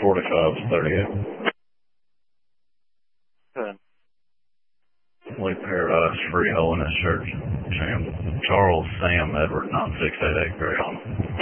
4538. Good. Lake Paradise, Free Holiness Church. Charles Sam Edward 9688 Greyhound.